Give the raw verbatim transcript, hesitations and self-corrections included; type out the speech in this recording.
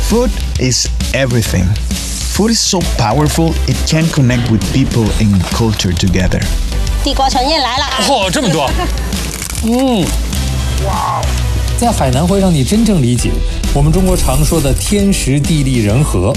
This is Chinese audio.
Food is everything. Food is so powerful, it can connect with people and culture together. 地瓜球也来了啊！ 嚯、哦，这么多！嗯， 哇，在海南会让你真正理解我们中国常说的天时地利人和。